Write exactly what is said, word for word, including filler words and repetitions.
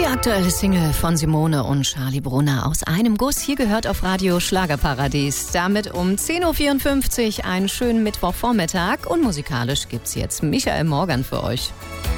aktuelle Single von Simone und Charlie Brunner aus einem Guss. Hier gehört auf Radio Schlagerparadies. Damit um zehn Uhr vierundfünfzig einen schönen Mittwochvormittag. Und musikalisch gibt's jetzt Michael Morgan für euch.